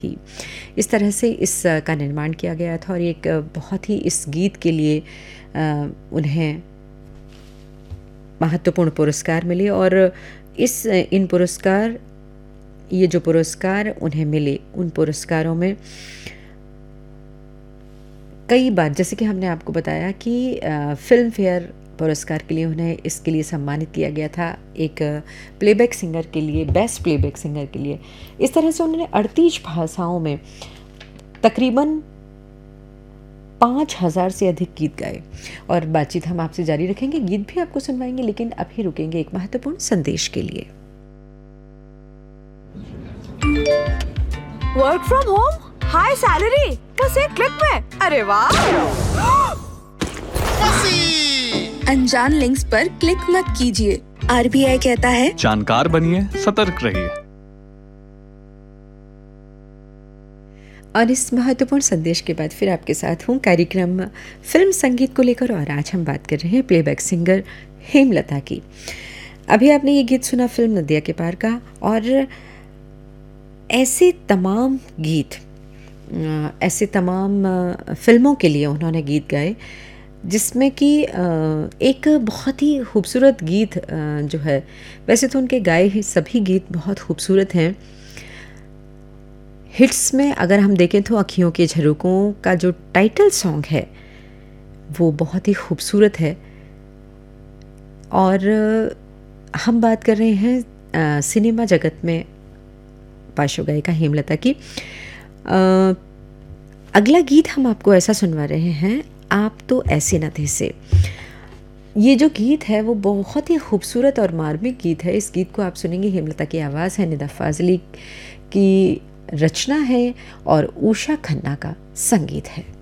ही। इस तरह से का निर्माण किया गया था और एक बहुत ही इस गीत के लिए उन्हें महत्वपूर्ण पुरस्कार मिले और ये जो पुरस्कार उन्हें मिले, उन पुरस्कारों में कई बार, जैसे कि हमने आपको बताया कि फ़िल्म फेयर पुरस्कार के लिए उन्हें इसके लिए सम्मानित किया गया था, एक प्लेबैक सिंगर के लिए, बेस्ट प्लेबैक सिंगर के लिए। इस तरह से उन्होंने 38 भाषाओं में तकरीबन 5000 से अधिक गीत गाए। और बातचीत हम आपसे जारी रखेंगे, गीत भी आपको सुनवाएंगे, लेकिन अभी रुकेंगे एक महत्वपूर्ण संदेश के लिए। Work from home, high salary, बस एक क्लिक में। अरे वाह! अनजान लिंक्स पर क्लिक मत कीजिए। आरबीआई कहता है, जानकार बनिए, सतर्क रहिए। और इस महत्वपूर्ण संदेश के बाद फिर आपके साथ हूँ कार्यक्रम फिल्म संगीत को लेकर, और आज हम बात कर रहे हैं प्लेबैक सिंगर हेमलता की। अभी आपने ये गीत सुना फिल्म नदिया के पार का, और ऐसे तमाम गीत, ऐसे तमाम फिल्मों के लिए उन्होंने गीत गाए, जिसमें कि एक बहुत ही खूबसूरत गीत जो है, वैसे तो उनके गाए ही सभी गीत बहुत खूबसूरत हैं। हिट्स में अगर हम देखें तो अखियों के झरोकों का जो टाइटल सॉन्ग है वो बहुत ही खूबसूरत है। और हम बात कर रहे हैं सिनेमा जगत में पार्श्व गायिका हेमलता की। अगला गीत हम आपको ऐसा सुनवा रहे हैं, आप तो ऐसे न थे से। ये जो गीत है वो बहुत ही खूबसूरत और मार्मिक गीत है। इस गीत को आप सुनेंगे, हेमलता की आवाज़ है, निदा फाजली की रचना है और उषा खन्ना का संगीत है।